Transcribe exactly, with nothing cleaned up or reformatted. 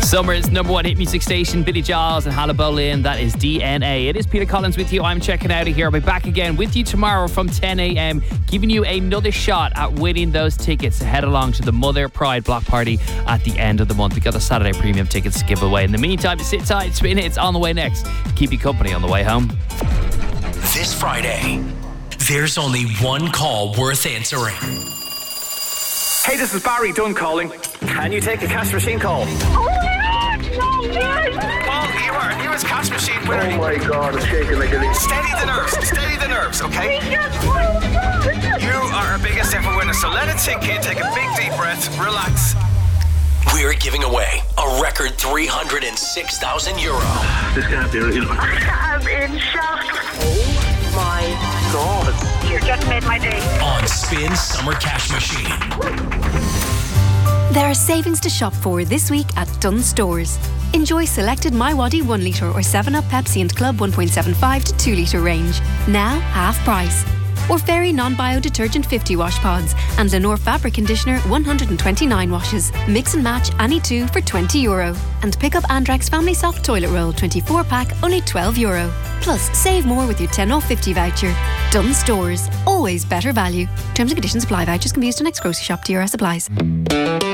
Summer's number one hit music station, Billy Giles and Hala Bolin. That is D N A. It is Peter Collins with you. I'm checking out of here. I'll be back again with you tomorrow from ten a.m, giving you another shot at winning those tickets to head along to the Mother Pride Block Party at the end of the month. We've got the Saturday premium tickets to give away. In the meantime, sit tight. Spin Hits on the way next. Keep you company on the way home. This Friday, there's only one call worth answering. Hey, this is Barry Dunn calling. Can you take a cash machine call? Oh my God, no way! Paul, you are newest cash machine winner. Oh my God, I'm shaking like a leaf. Steady the nerves, steady the nerves, okay? You are our biggest ever winner, so let it sink in. Take a big deep breath, relax. We're giving away a record three hundred six thousand euro. This can't be real. I'm in shock. Oh my God. You just made my day. On Spin Summer Cash Machine. There are savings to shop for this week at Dunnes Stores. Enjoy selected MiWadi one litre or seven up Pepsi and Club one point seven five to two litre range. Now half price. Or Fairy Non-Bio Detergent fifty wash pods and Lenore Fabric Conditioner one hundred twenty-nine washes. Mix and match any two for twenty euro. And pick up Andrex Family Soft Toilet Roll twenty-four pack, only twelve euro. Plus, save more with your ten off fifty voucher. Dunnes Stores. Always better value. Terms and conditions apply. Vouchers can be used on next grocery shop. T R S applies.